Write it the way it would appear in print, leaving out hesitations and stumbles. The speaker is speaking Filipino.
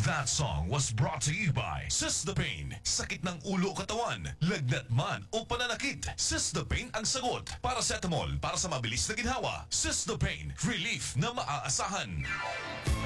That song was brought to you by Sysdapane. Sakit ng ulo o katawan, lagnat man o pananakit, Sysdapane ang sagot. Paracetamol para sa mabilis na ginhawa. Sysdapane, relief na maaasahan.